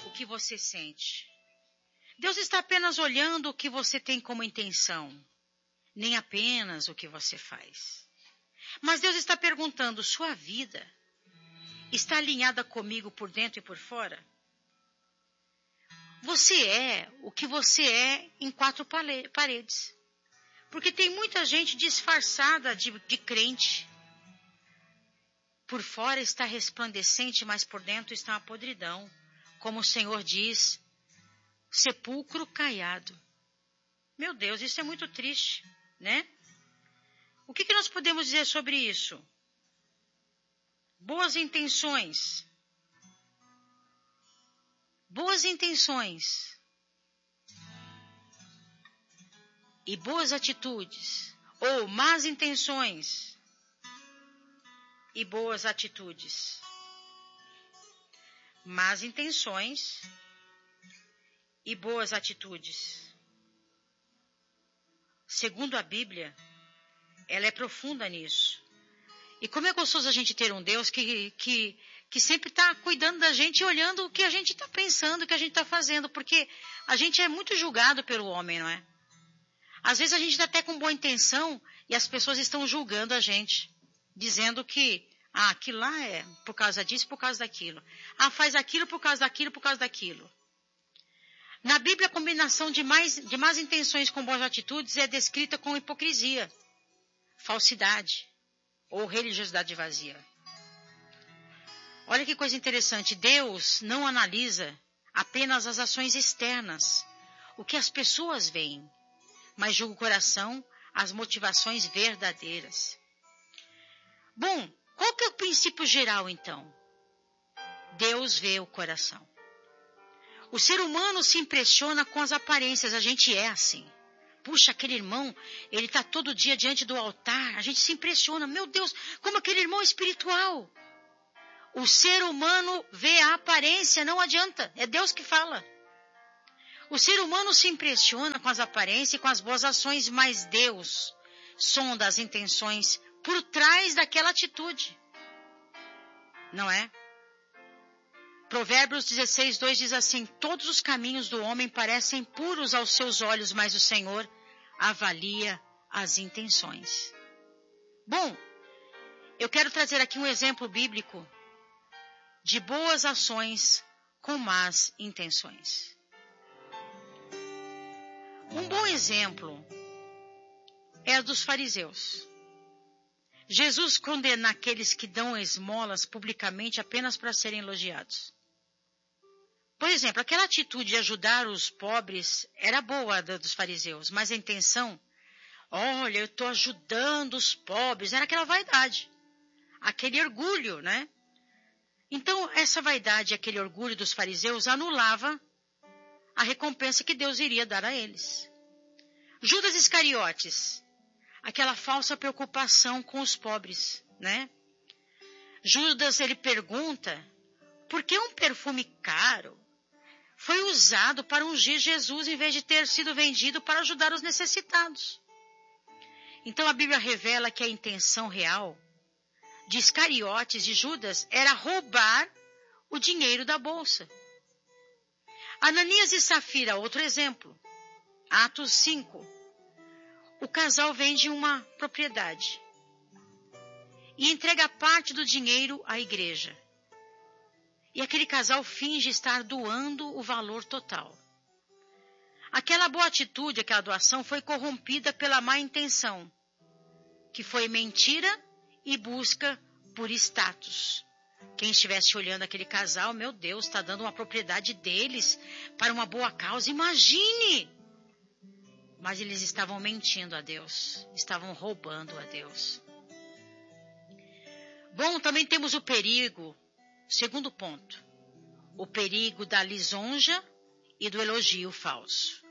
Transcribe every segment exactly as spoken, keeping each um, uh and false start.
o que você sente. Deus está apenas olhando o que você tem como intenção, nem apenas o que você faz. Mas Deus está perguntando, sua vida está alinhada comigo por dentro e por fora? Você é o que você é em quatro paredes. Porque tem muita gente disfarçada de, de crente. Por fora está resplandecente, mas por dentro está uma podridão. Como o Senhor diz, sepulcro caiado. Meu Deus, isso é muito triste, né? O que, que nós podemos dizer sobre isso? Boas intenções. Boas intenções. E boas atitudes. Ou más intenções. E boas atitudes. Más intenções e boas atitudes. Segundo a Bíblia, ela é profunda nisso. E como é gostoso a gente ter um Deus que, que, que sempre está cuidando da gente e olhando o que a gente está pensando, o que a gente está fazendo. Porque a gente é muito julgado pelo homem, não é? Às vezes a gente está até com boa intenção e as pessoas estão julgando a gente. Dizendo que, ah, aquilo lá é por causa disso, por causa daquilo. Ah, faz aquilo por causa daquilo, por causa daquilo. Na Bíblia, a combinação de, mais, de más intenções com boas atitudes é descrita com hipocrisia, falsidade ou religiosidade vazia. Olha que coisa interessante. Deus não analisa apenas as ações externas, o que as pessoas veem, mas julga o coração, as motivações verdadeiras. Bom, qual que é o princípio geral, então? Deus vê o coração. O ser humano se impressiona com as aparências, a gente é assim. Puxa, aquele irmão, ele está todo dia diante do altar, a gente se impressiona. Meu Deus, como aquele irmão é espiritual. O ser humano vê a aparência, não adianta, é Deus que fala. O ser humano se impressiona com as aparências e com as boas ações, mas Deus sonda as intenções por trás daquela atitude. Não é? Provérbios dezesseis, dois diz assim, todos os caminhos do homem parecem puros aos seus olhos, mas o Senhor avalia as intenções. Bom, eu quero trazer aqui um exemplo bíblico de boas ações com más intenções. Um bom exemplo é a dos fariseus. Jesus condena aqueles que dão esmolas publicamente apenas para serem elogiados. Por exemplo, aquela atitude de ajudar os pobres era boa dos fariseus, mas a intenção, olha, eu estou ajudando os pobres, era aquela vaidade, aquele orgulho, né? Então, essa vaidade, aquele orgulho dos fariseus anulava a recompensa que Deus iria dar a eles. Judas Iscariotes, aquela falsa preocupação com os pobres, né? Judas, ele pergunta, por que um perfume caro foi usado para ungir Jesus em vez de ter sido vendido para ajudar os necessitados? Então a Bíblia revela que a intenção real de Iscariotes, de Judas, era roubar o dinheiro da bolsa. Ananias e Safira, outro exemplo. Atos cinco. O casal vende uma propriedade e entrega parte do dinheiro à igreja. E aquele casal finge estar doando o valor total. Aquela boa atitude, aquela doação foi corrompida pela má intenção, que foi mentira e busca por status. Quem estivesse olhando aquele casal, meu Deus, está dando uma propriedade deles para uma boa causa, imagine! Mas eles estavam mentindo a Deus, estavam roubando a Deus. Bom, também temos o perigo, segundo ponto, o perigo da lisonja e do elogio falso.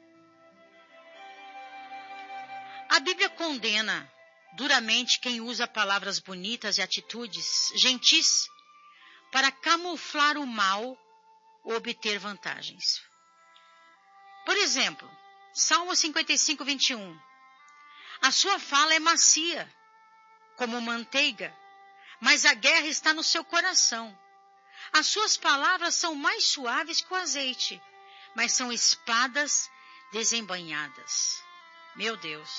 A Bíblia condena duramente quem usa palavras bonitas e atitudes gentis para camuflar o mal ou obter vantagens. Por exemplo, Salmo cinquenta e cinco, vinte e um. A sua fala é macia, como manteiga, mas a guerra está no seu coração. As suas palavras são mais suaves que o azeite, mas são espadas desembainhadas. Meu Deus.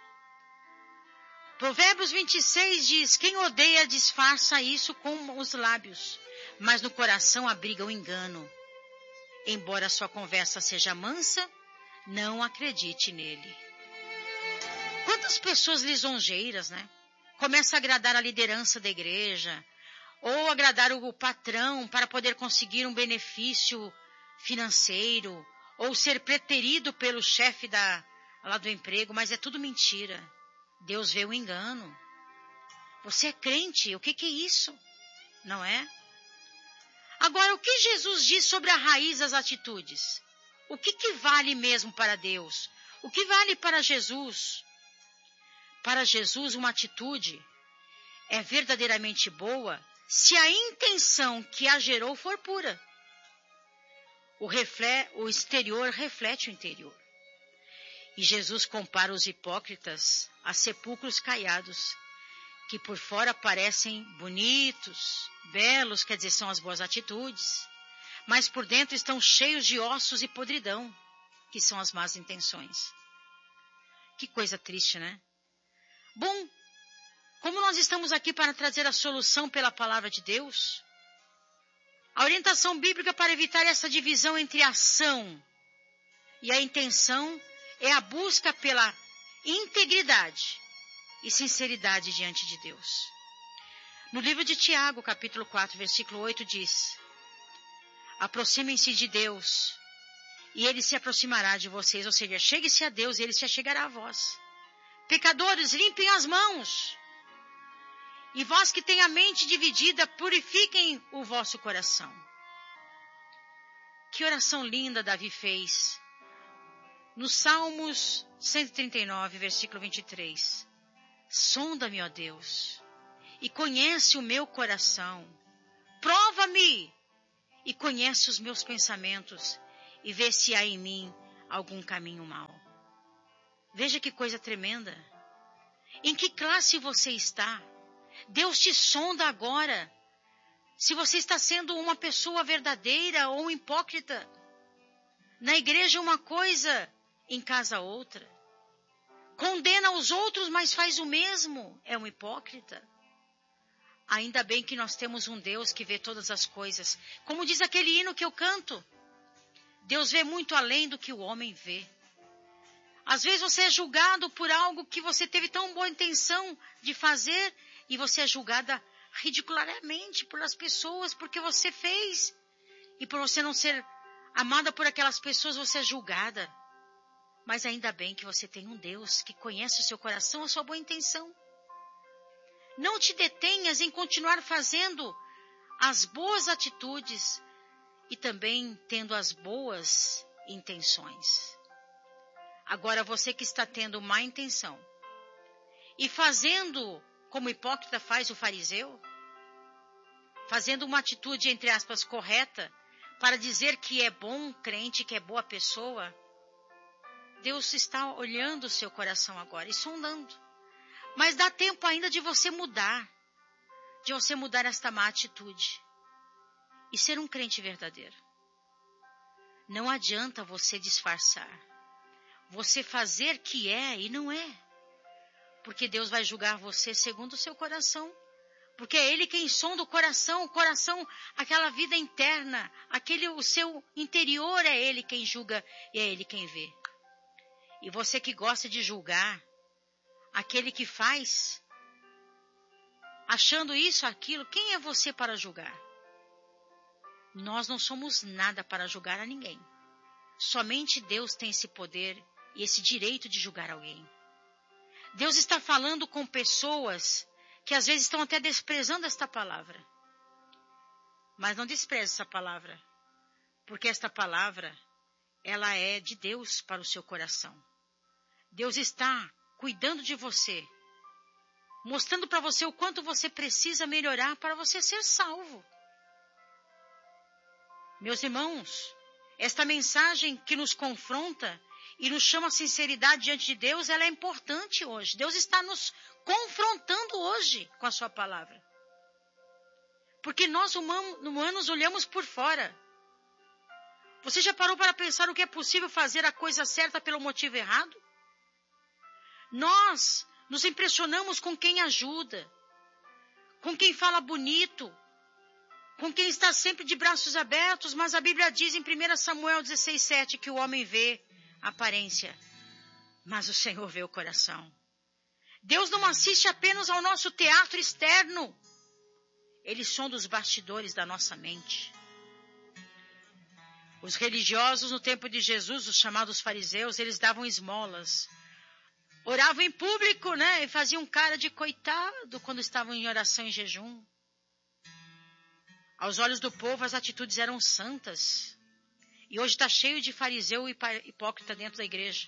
Provérbios vinte e seis diz, quem odeia disfarça isso com os lábios, mas no coração abriga o engano. Embora sua conversa seja mansa, não acredite nele. Quantas pessoas lisonjeiras, né? Começam a agradar a liderança da igreja, ou agradar o patrão para poder conseguir um benefício financeiro, ou ser preterido pelo chefe da, lá do emprego, mas é tudo mentira. Deus vê o engano. Você é crente, o que, que é isso? Não é? Agora, o que Jesus diz sobre a raiz das atitudes? O que, que vale mesmo para Deus? O que vale para Jesus? Para Jesus, uma atitude é verdadeiramente boa se a intenção que a gerou for pura. O, refle- o exterior reflete o interior. E Jesus compara os hipócritas a sepulcros caiados, que por fora parecem bonitos, belos, quer dizer, são as boas atitudes, mas por dentro estão cheios de ossos e podridão, que são as más intenções. Que coisa triste, né? Bom, como nós estamos aqui para trazer a solução pela palavra de Deus, a orientação bíblica para evitar essa divisão entre a ação e a intenção é a busca pela integridade e sinceridade diante de Deus. No livro de Tiago, capítulo quatro, versículo oito, diz, aproximem-se de Deus e Ele se aproximará de vocês, ou seja, chegue-se a Deus e Ele se achegará a vós. Pecadores, limpem as mãos. E vós que têm a mente dividida, purifiquem o vosso coração. Que oração linda Davi fez. No Salmos cento e trinta e nove, versículo vinte e três. Sonda-me, ó Deus, e conhece o meu coração. Prova-me e conhece os meus pensamentos e vê se há em mim algum caminho mau. Veja que coisa tremenda. Em que classe você está? Deus te sonda agora. Se você está sendo uma pessoa verdadeira ou um hipócrita. Na igreja uma coisa, em casa outra. Condena os outros, mas faz o mesmo. É um hipócrita. Ainda bem que nós temos um Deus que vê todas as coisas. Como diz aquele hino que eu canto. Deus vê muito além do que o homem vê. Às vezes você é julgado por algo que você teve tão boa intenção de fazer e você é julgada ridiculariamente pelas pessoas porque você fez. E por você não ser amada por aquelas pessoas, você é julgada. Mas ainda bem que você tem um Deus que conhece o seu coração, a sua boa intenção. Não te detenhas em continuar fazendo as boas atitudes e também tendo as boas intenções. Agora você que está tendo má intenção e fazendo como o hipócrita faz o fariseu, fazendo uma atitude, entre aspas, correta, para dizer que é bom crente, que é boa pessoa, Deus está olhando o seu coração agora e sondando. Mas dá tempo ainda de você mudar, de você mudar esta má atitude e ser um crente verdadeiro. Não adianta você disfarçar. Você fazer que é e não é. Porque Deus vai julgar você segundo o seu coração. Porque é Ele quem sonda o coração, o coração, aquela vida interna, aquele, o seu interior é Ele quem julga e é Ele quem vê. E você que gosta de julgar, aquele que faz, achando isso, aquilo, quem é você para julgar? Nós não somos nada para julgar a ninguém. Somente Deus tem esse poder e esse direito de julgar alguém. Deus está falando com pessoas que às vezes estão até desprezando esta palavra. Mas não despreze essa palavra, porque esta palavra, ela é de Deus para o seu coração. Deus está cuidando de você, mostrando para você o quanto você precisa melhorar para você ser salvo. Meus irmãos, esta mensagem que nos confronta e nos chama a sinceridade diante de Deus, ela é importante hoje. Deus está nos confrontando hoje com a sua palavra. Porque nós humanos olhamos por fora. Você já parou para pensar o que é possível fazer a coisa certa pelo motivo errado? Nós nos impressionamos com quem ajuda, com quem fala bonito, com quem está sempre de braços abertos, mas a Bíblia diz em primeiro Samuel dezesseis, sete que o homem vê a aparência, mas o Senhor vê o coração. Deus não assiste apenas ao nosso teatro externo, Ele sonda os bastidores da nossa mente. Os religiosos no tempo de Jesus, os chamados fariseus, eles davam esmolas. Oravam em público, né? E faziam cara de coitado quando estavam em oração e jejum. Aos olhos do povo, as atitudes eram santas. E hoje está cheio de fariseu e hipócrita dentro da igreja.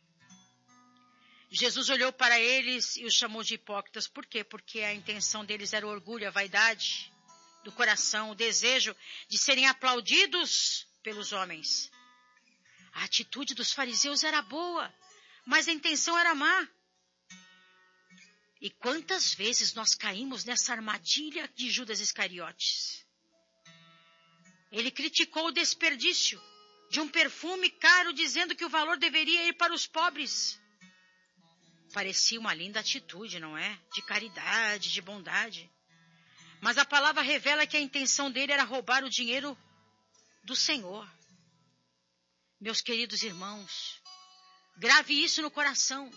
Jesus olhou para eles e os chamou de hipócritas. Por quê? Porque a intenção deles era o orgulho, a vaidade do coração, o desejo de serem aplaudidos pelos homens. A atitude dos fariseus era boa, mas a intenção era má. E quantas vezes nós caímos nessa armadilha de Judas Iscariotes? Ele criticou o desperdício de um perfume caro, dizendo que o valor deveria ir para os pobres. Parecia uma linda atitude, não é? De caridade, de bondade. Mas a palavra revela que a intenção dele era roubar o dinheiro do Senhor. Meus queridos irmãos, grave isso no coração.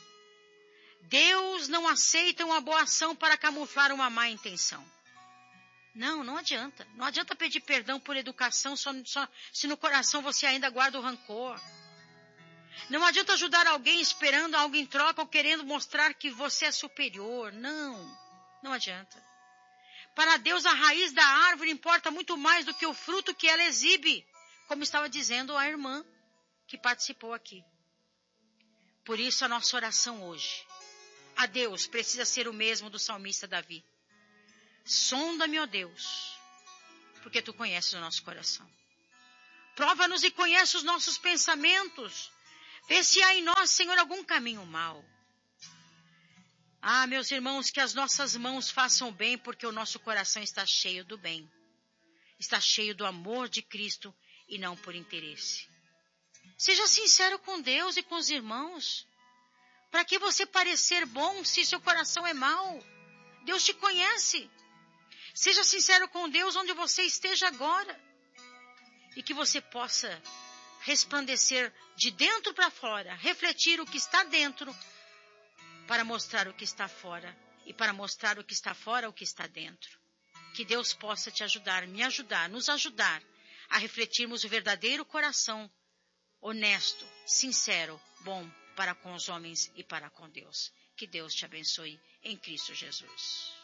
Deus não aceita uma boa ação para camuflar uma má intenção. Não, não adianta. Não adianta pedir perdão por educação só, só, se no coração você ainda guarda o rancor. Não adianta ajudar alguém esperando algo em troca ou querendo mostrar que você é superior. Não, não adianta. Para Deus, a raiz da árvore importa muito mais do que o fruto que ela exibe, como estava dizendo a irmã que participou aqui. Por isso, a nossa oração hoje a Deus precisa ser o mesmo do salmista Davi. Sonda-me, ó Deus, porque Tu conheces o nosso coração. Prova-nos e conhece os nossos pensamentos. Vê se há em nós, Senhor, algum caminho mau. Ah, meus irmãos, que as nossas mãos façam bem, porque o nosso coração está cheio do bem. Está cheio do amor de Cristo e não por interesse. Seja sincero com Deus e com os irmãos. Para que você parecer bom se seu coração é mau? Deus te conhece. Seja sincero com Deus onde você esteja agora. E que você possa resplandecer de dentro para fora, refletir o que está dentro, para mostrar o que está fora, e para mostrar o que está fora, o que está dentro. Que Deus possa te ajudar, me ajudar, nos ajudar a refletirmos o verdadeiro coração, honesto, sincero, bom para com os homens e para com Deus. Que Deus te abençoe em Cristo Jesus.